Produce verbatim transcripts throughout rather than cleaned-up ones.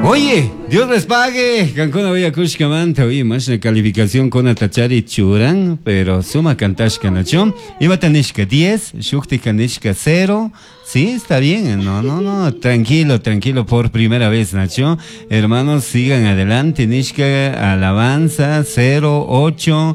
Oye, Dios les pague. Cancún voy a Cushcamanta. Oye, más una calificación con Atachari Churán, pero suma cantashka nacho. Iba tanishka diez, shukti kanishka cero. Sí, está bien. No, no, no. Tranquilo, tranquilo por primera vez, Nacho. Hermanos, sigan adelante. Nishka, alabanza, cero, ocho,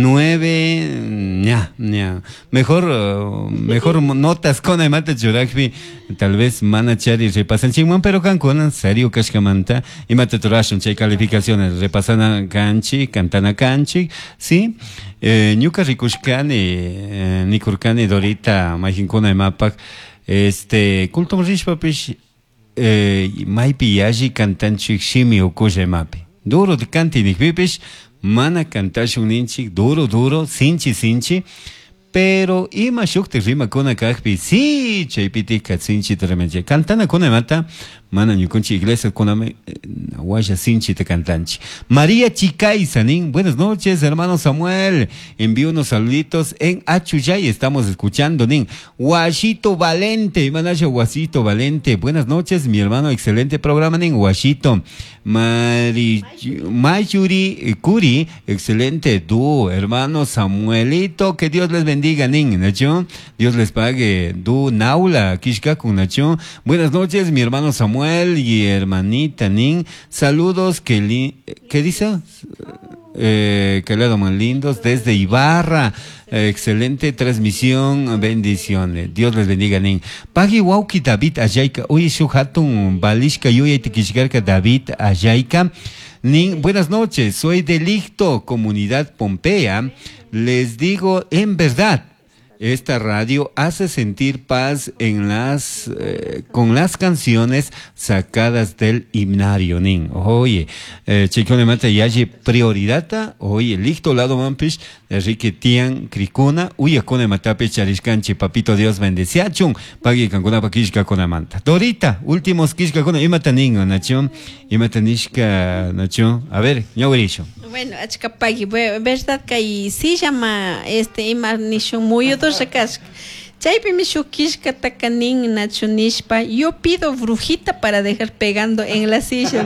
nueve. Ya, ya. Mejor, uh, mejor notas con Aymata Churakbi. Tal vez manachari repasan chingman, pero Cancún, en serio, Kashkamanta. Y Mataturash, chay calificaciones. Repasan canchi, cantana canchi. Sí. Eh, Ñuka Rikushkani, eh, Nikurkani, Dorita, Majinkuna y Mapak. Este, culto rishpapish, eh, maipi yaji cantanchik shimi okuja mapi. Duro de canti nikvipish, mana cantash un inchik, duro, duro, sinchi, sinchi. Pero ima shukti rima kuna kakpi, sí, chaypiti katsinchi tremenche. Cantana kuna mata, mana ñukunchi iglesia kuna me, guaya sinchi te cantanchi. María Chicay Sanín, buenas noches, hermano Samuel. Envío unos saluditos en Achuyay, estamos escuchando, nin. Guachito Valente, manasha Guachito Valente. Buenas noches, mi hermano, excelente programa, nin. Guachito. Mari, Mayuri Curi, excelente dúo, hermano Samuelito, que Dios les bendiga, nin, Nacho. Dios les pague, du Naula, Kishka con Nacho. Buenas noches, mi hermano Samuel y hermanita nin. Saludos, que li, ¿qué dice? Eh, que le más lindos desde Ibarra. Eh, excelente transmisión, bendiciones. Dios les bendiga, nin. Pagi wauki David Ayaika. Uy, shuhatun balishka yuya tikishgarka David Ayaika. Nin, buenas noches, soy Delicto, Comunidad Pompea. Les digo en verdad, esta radio hace sentir paz en las eh, con las canciones sacadas del himnario, nin. Oye, eh, chicone mata yaji prioridad, oye, listo lado mampish, Enrique Tian Cricuna, uy, con matape charishkanchi, papito Dios bendecia, chung, pagi cancuna pakishka con amanta. Dorita, últimos kishka con imataningo, nacho, imatanishka, nacho, a ver, ñauricho. Bueno, achkapagi, verdad que ahí sí llama este imarnisho muy otro sacas. Chaypi mi shukishka takanin nachunishpa. Yo pido brujita para dejar pegando en la silla.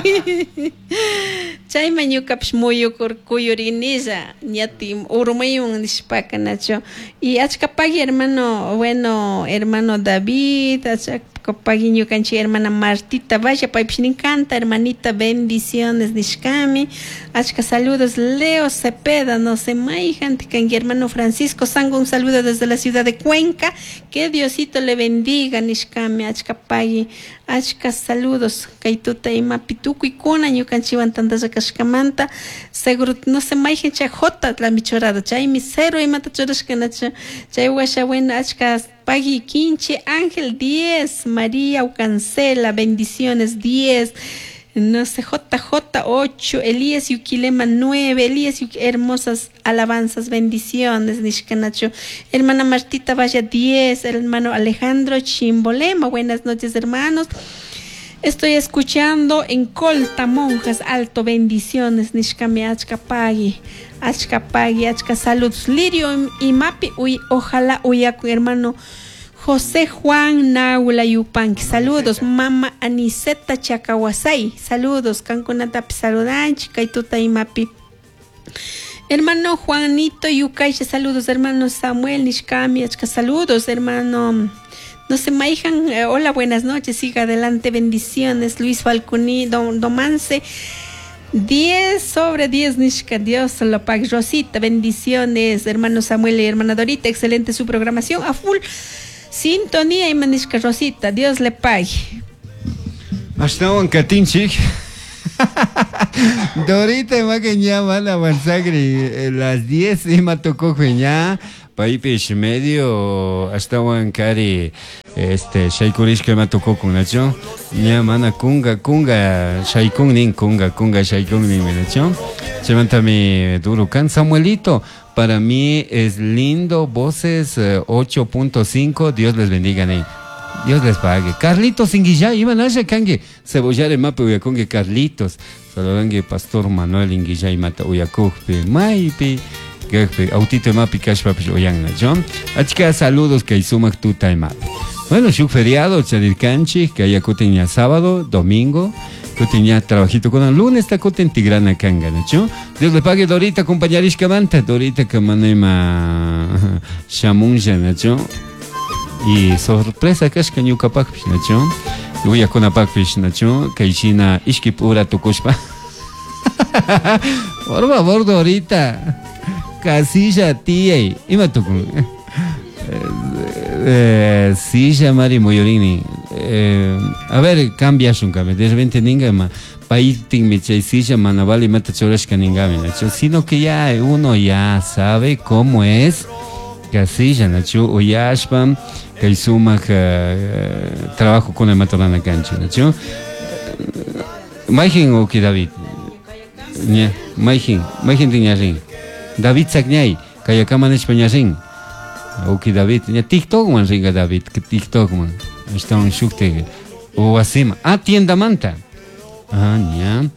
Chay mañukaps muy kuyurinisa. Ñati urumayun nishpaka nacho. Y achkapagi hermano, bueno, hermano David, achkapagi ñukanchi hermana Martita, vaya paipish encanta, hermanita, bendiciones nishkami. Achka saludos, Leo Cepeda, no se maijan, tikan hermano Francisco Sango, un saludo desde la ciudad de Cuenca. Que Diosito le bendiga, nishkami, achkapagi. Achka saludos, kaituta ima pituku y kuna ñukanchiwan tantas kashkamanta. Seguro no se maijen chay jota la michorado, chay misero y mata chorashkanacha. Chay washa buena achka pagi quinche, Ángel diez, María Ucancela, bendiciones diez. No sé, J J ocho, Elías Yuquilema nueve, Elías Yuquilema, hermosas alabanzas, bendiciones, Nishkanacho. Hermana Martita Vaya diez, hermano Alejandro Chimbolema, buenas noches hermanos. Estoy escuchando en Colta Monjas Alto, bendiciones, Nishkame Achkapagi, Achkapagi, Achka saludos, Lirio y Mapi, uy, ojalá uyaku hermano José Juan Naula Yupanqui, saludos, mama Aniseta Chacawasay, saludos, Cancunatap saludanchi, Kaituta y Mapi. Hermano Juanito Yucaiche, saludos, hermano Samuel Nishkami, Achka, saludos, hermano. No se maijan, eh, hola, buenas noches, siga adelante, bendiciones, Luis Falconi, Don Domance. diez sobre diez, Nishka, Dios lo pague. Rosita, bendiciones, hermano Samuel y hermana Dorita, excelente su programación, a full sintonía y Manishka Rosita, Dios le pague. Hasta un catinchik. Dorita ma que ya van a avanzar las diez y me tocó ya paipish medio hasta un cari este shaikurish que me tocó con nacho ya mana kunga kunga shaikun nin kunga kunga shaikun nin nacho se manta mi duro can Samuelito. Para mí es lindo, voces eh, ocho punto cinco, Dios les bendiga, nin. Dios les pague. Carlitos Inguillá, iban a kange cebollar el mapa uyakonge Carlitos. Salodange Pastor Manuel Inguillá y mata uyakugpe. Maipi. Autito mapi kashpapi oyangna, John. Achka saludos que isumak tu time. Bueno, shuk feriado, charircanchi, que haya coten sábado, domingo, coten ya trabajito con el lunes, está coten tigrana kanga, ¿no? Dios le pague Dorita, compañeris que manta, Dorita que manema shamunja, ¿no? Y sorpresa que es que ñuka pakpish, ¿no? Y voy a con a pakpish, ¿no? Que ishina ishki pura tukushpa. Por favor, Dorita, casilla tía, ima tukun. Eh, sí, ya Mari Moyorini. Eh, a ver, cambia un cambio. De repente ninga ma país me chay sí ya manavali mata choras que ninga me nacho. Sino que ya uno ya sabe cómo es casilla nacho o ya spam que suma que trabajo con el matorana cancha nacho. Maijin o que David. Nya, Maijin, Maijin tiña ring. David Sagñay, kaya kaman España ring. Ok, David, ya TikTok man ringa David, que TikTok man. Está un shukte o así. Ah, tienda manta. Ah, ya.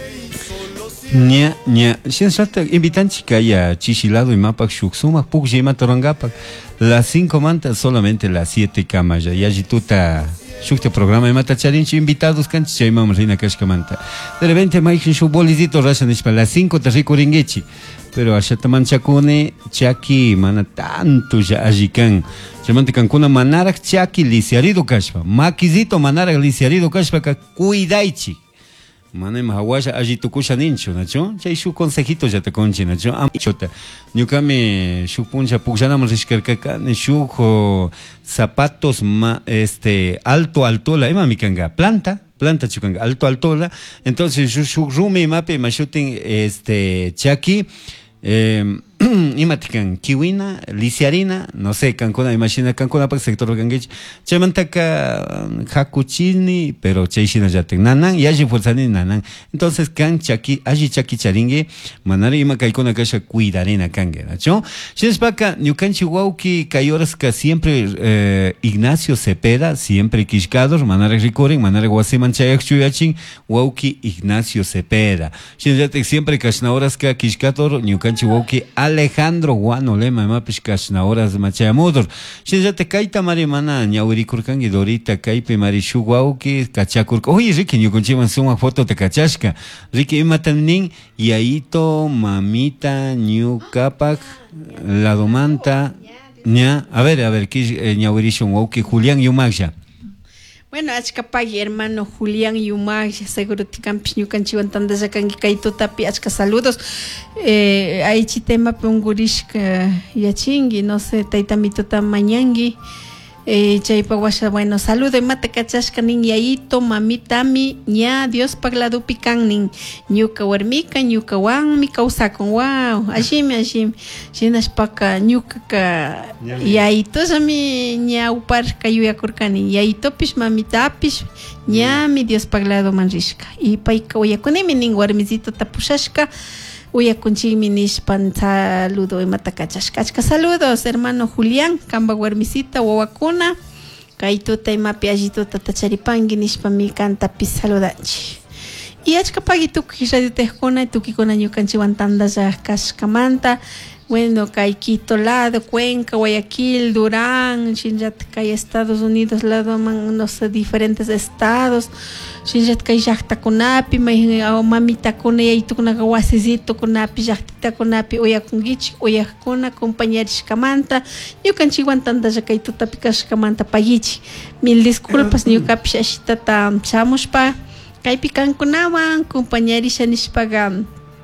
Nya, nya. Sin salta invitan chica ya chichilado y mapa shuk suma puk jema torangapa. Las cinco mantas solamente las siete camas ya. Ya jituta shukte programa de mata charinchi invitados canchi chema rina kashka manta. De repente maichin shu bolizito rashan para las cinco te rico ringechi. Pero a Shataman Chacone, Chaki, mana tanto ya ajikan. Chamante Cancuna Manarak Chaki, lisiarido Kashpa. Maquisito Manarak lisiarido Kashpa, ka cuidaichi. Manem Hawasha Ajitukusha Nincho, Nacho. Chay su consejito ya te conchi, Nacho. Amichota. Nyukame, su puncha puxanamos riscarcaca, shujo zapatos ma, este, alto, alto, la ema mikanga, planta. Planta chukanga, alto, alto, entonces su rumi mape mashutin este chaki eh, imatikan kiwina, lisiarina, no sé, cancona, imagina cancona para sector gangech, chamantaka hakuchini, pero cheishina yaten nanan, yaji fuerzani nanan. Entonces kan chaki, aji chaki charingue, manari ima kaikona kasha cuidarena kange, ¿no? Shinspaka, nyukanchi wauki kayoraska siempre eh, Ignacio Cepeda, siempre kishkador, manare rikoren, manare guasiman chayak chuyachin, wauki Ignacio Cepeda. Shinjatek siempre kashnaoraska kishkador, nyukanchi wauki Alejandro Guano Lema Mapish Kashnaoras Machayamodor. Shinjate Kaita Marimana, Ñaurikurkan y Dorita Kaipe Marishuauki, Kachakur. Oye, Ricky, yo conchivan suma foto de Kachashka. Ricky Matanin, Yaito, Mamita, New Capac, La Domanta, Ña. A ver, a ver, ¿qué Ñaurishun Wauki, Julián Yumagsha? Bueno, achka pagi hermano Julián Yumag, seguro te campiño canchivan tan desacangi kaito tapi achka saludos. Eh, ahí chitema pungurishka yachingi, no sé, taitamito tamañangi. Eh, chaypa washa, bueno, saludo y mate cachashka nin yaito, mamitami, ña, Dios pagladu pican nin, ñuka warmika, ñuka wan, mi causakon, wow, ashimi, ashimi, shinas paka, ñuka ka, yaito, sami, ña upar kayuya kurkani, yaito pish, mamitapish, ña, mi Dios pagladu manrishka, y paika uyakunimi nin warmizito tapushashka, Uyakunchimi nishpan saludo y matacachashkachka. Saludos, hermano Julián, Camba Guarmisita, Wawakuna, Kaituta y Mapiajituta Tacharipangi, nishpan mi canta pis saludanchi. Y achka pagituki radio tejkona, tuki con año canchiwantanda ya kashkamanta. Bueno, Caiquito lado, Cuenca, Guayaquil, Durán, Shinjat Kai Estados Unidos, lado no sé, diferentes estados. Shinjat Kai Jacta Conapi, Mamita Cone, y Tucunagawasizito Conapi, Jactita Conapi, Oyakungichi, Oyakona, compañeros Camanta, New Canchiwantanda, Jacaitu Tapicas Camanta Pagichi. Mil disculpas, New Capishita Tam Chamuspa, Caipican Conawan, compañeros Anishpagam.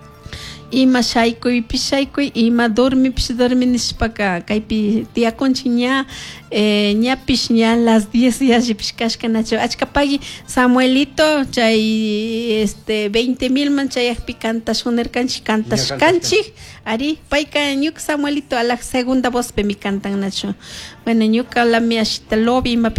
Ima shaiko y pishaiko ima dormi pis dormi nispaka kaipi tia conchiña eh, ña pisña las diez días de piscasca nacho achka pagi Samuelito chay este veinte mil man chay picantas uner canchi cantas canchi ari paika ñuk Samuelito a la segunda voz pe mi cantan nacho bueno ñuka la mi ashita lobby ima